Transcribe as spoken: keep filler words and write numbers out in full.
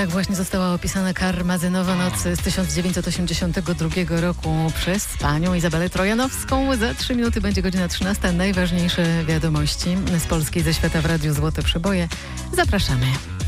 Tak właśnie została opisana Karmazynowa Noc z tysiąc dziewięćset osiemdziesiątego drugiego roku przez panią Izabelę Trojanowską. Za trzy minuty będzie godzina trzynasta. Najważniejsze wiadomości z Polski, ze świata w Radiu Złote Przeboje. Zapraszamy.